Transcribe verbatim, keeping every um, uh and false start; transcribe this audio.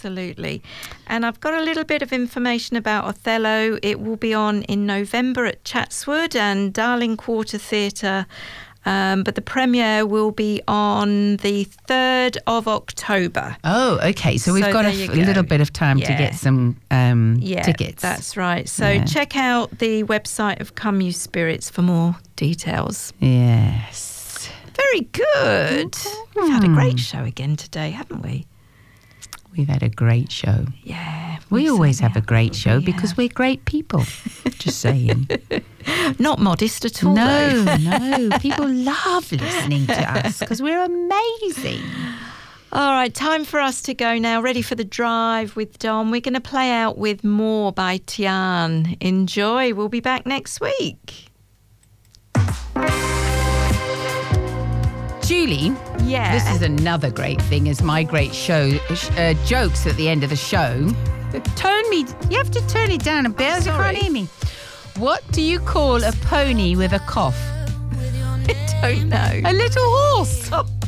absolutely. And I've got a little bit of information about Othello. It will be on in November at Chatswood and Darling Quarter Theatre. Um, but the premiere will be on the third of October. Oh, okay. So we've So got a there f- you go. little bit of time Yeah. to get some um, Yeah, tickets. that's right. So Yeah. check out the website of Come You Spirits for more details. Yes. Very good. We've had a great show again today, haven't we? We've had a great show. Yeah. We always have a certainly great show We because have. we're great people. Just saying. Not modest at all, No, though. no. People love listening to us because we're amazing. All right, time for us to go now. Ready for the drive with Dom. We're going to play out with More by Tian. Enjoy. We'll be back next week. Julie, Yeah. this is another great thing as my great show uh, jokes at the end of the show. Turn me, you have to turn it down a bit, else you sorry. can't hear me. What do you call a pony with a cough? I don't know. A little horse. Oh,